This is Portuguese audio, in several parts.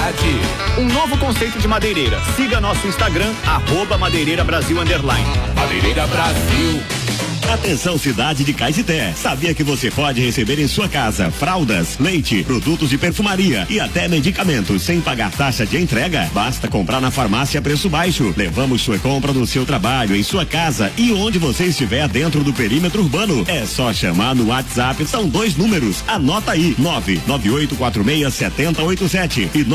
cidade. Um novo conceito de madeireira. Siga nosso Instagram, @madeireirabrasil_. Madeireira Brasil. Atenção, cidade de Caetité. Sabia que você pode receber em sua casa fraldas, leite, produtos de perfumaria e até medicamentos sem pagar taxa de entrega? Basta comprar na farmácia Preço Baixo. Levamos sua compra no seu trabalho, em sua casa e onde você estiver dentro do perímetro urbano. É só chamar no WhatsApp. São 2 números. Anota aí: 998467087 e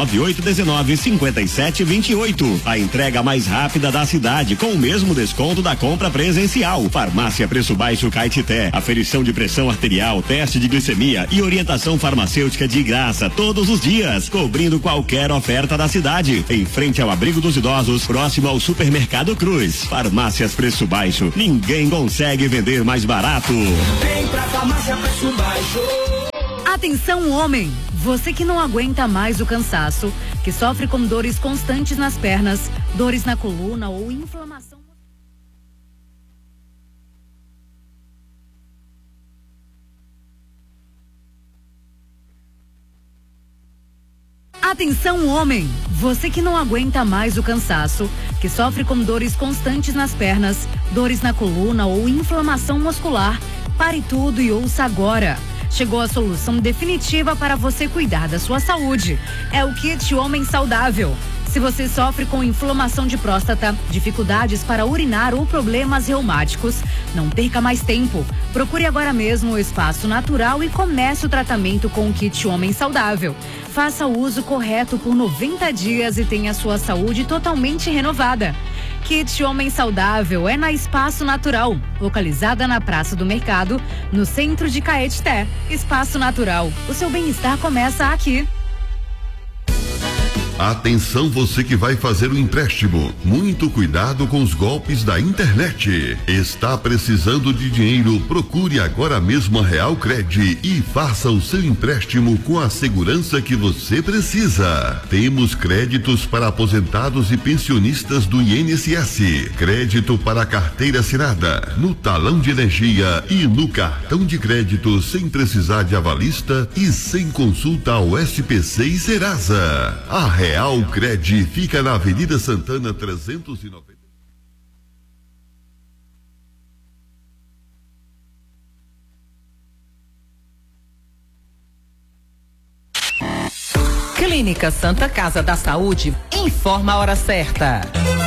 998195728. A entrega mais rápida da cidade com o mesmo desconto da compra presencial. Farmácia Preço Baixo Caetité. Aferição de pressão arterial, teste de glicemia e orientação farmacêutica de graça todos os dias, cobrindo qualquer oferta da cidade. Em frente ao Abrigo dos Idosos, próximo ao Supermercado Cruz. Farmácias Preço Baixo. Ninguém consegue vender mais barato. Vem pra Farmácia Preço Baixo. Atenção, homem! Você que não aguenta mais o cansaço, que sofre com dores constantes nas pernas, dores na coluna ou inflamação. Atenção, homem! Você que não aguenta mais o cansaço, que sofre com dores constantes nas pernas, dores na coluna ou inflamação muscular, pare tudo e ouça agora. Chegou a solução definitiva para você cuidar da sua saúde. É o Kit Homem Saudável. Se você sofre com inflamação de próstata, dificuldades para urinar ou problemas reumáticos, não perca mais tempo. Procure agora mesmo o espaço natural e comece o tratamento com o Kit Homem Saudável. Faça o uso correto por 90 dias e tenha sua saúde totalmente renovada. Kit Homem Saudável é na Espaço Natural, localizada na Praça do Mercado, no centro de Caetité. Espaço Natural, o seu bem-estar começa aqui. Atenção, você que vai fazer o empréstimo. Muito cuidado com os golpes da internet. Está precisando de dinheiro? Procure agora mesmo a Real Cred e faça o seu empréstimo com a segurança que você precisa. Temos créditos para aposentados e pensionistas do INSS, crédito para carteira assinada, no talão de energia e no cartão de crédito sem precisar de avalista e sem consulta ao SPC e Serasa. A Real Cred fica na Avenida Santana 390. Clínica Santa Casa da Saúde informa a hora certa.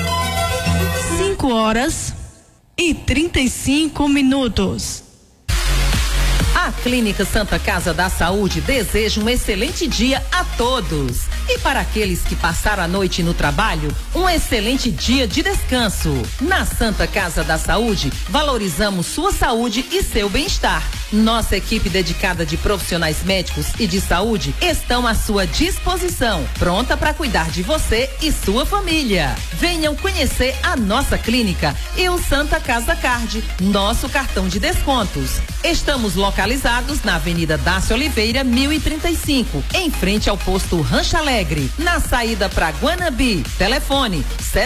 5h35. A Clínica Santa Casa da Saúde deseja um excelente dia a todos. E para aqueles que passaram a noite no trabalho, um excelente dia de descanso. Na Santa Casa da Saúde, valorizamos sua saúde e seu bem-estar. Nossa equipe dedicada de profissionais médicos e de saúde estão à sua disposição, pronta para cuidar de você e sua família. Venham conhecer a nossa clínica e o Santa Casa Card, nosso cartão de descontos. Estamos localizados na Avenida Dácio Oliveira, 1035, em frente ao posto Rancho Alegre, na saída para Guanabi. Telefone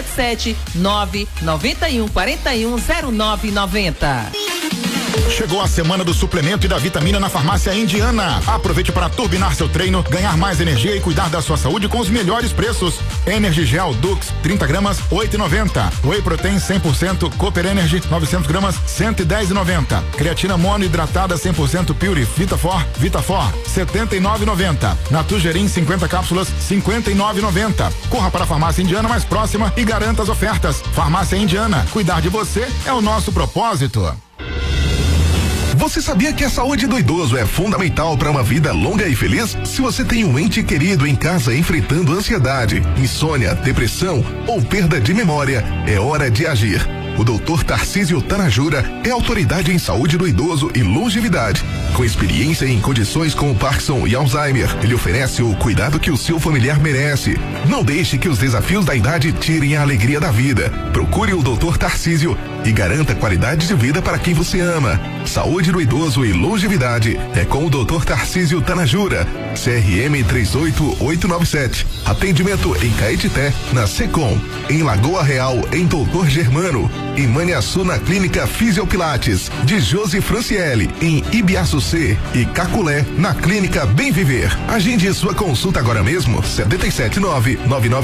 77991410990. Chegou a semana do suplemento e da vitamina na Farmácia Indiana. Aproveite para turbinar seu treino, ganhar mais energia e cuidar da sua saúde com os melhores preços. Energy Gel Dux 30 gramas 8,90. Whey Protein 100% Cooper Energy 900 gramas 110,90. Creatina mono hidratada 100% Pure Vitafor 79,90. Natugerin 50 cápsulas 59,90. Corra para a Farmácia Indiana mais próxima e garanta as ofertas. Farmácia Indiana, cuidar de você é o nosso propósito. Você sabia que a saúde do idoso é fundamental para uma vida longa e feliz? Se você tem um ente querido em casa enfrentando ansiedade, insônia, depressão ou perda de memória, é hora de agir. O Dr. Tarcísio Tanajura é autoridade em saúde do idoso e longevidade. Com experiência em condições como Parkinson e Alzheimer, ele oferece o cuidado que o seu familiar merece. Não deixe que os desafios da idade tirem a alegria da vida. Procure o Dr. Tarcísio e garanta qualidade de vida para quem você ama. Saúde do idoso e longevidade é com o Dr. Tarcísio Tanajura, CRM 38897. Atendimento em Caetité, na Secom, em Lagoa Real, em Doutor Germano, em Maniaçu, na Clínica Fisiopilates, de Josi Franciele, em Ibiaçu-C e Caculé, na Clínica Bem Viver. Agende sua consulta agora mesmo,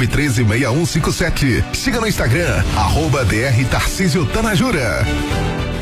779-9913-6157. Siga no Instagram, @Dr. Tarcísio Tanajura.